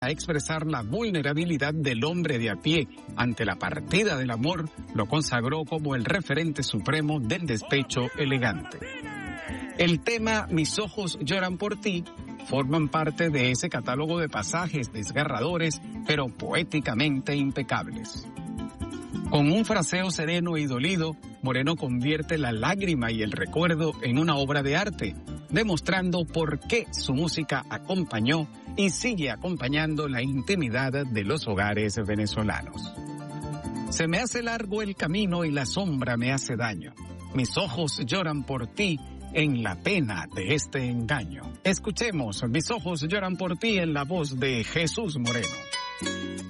a expresar la vulnerabilidad del hombre de a pie ante la partida del amor, lo consagró como el referente supremo del despecho elegante. El tema Mis ojos lloran por ti forman parte de ese catálogo de pasajes desgarradores, pero poéticamente impecables. Con un fraseo sereno y dolido, Moreno convierte la lágrima y el recuerdo en una obra de arte, demostrando por qué su música acompañó y sigue acompañando la intimidad de los hogares venezolanos. Se me hace largo el camino y la sombra me hace daño. Mis ojos lloran por ti en la pena de este engaño. Escuchemos Mis ojos lloran por ti en la voz de Jesús Moreno.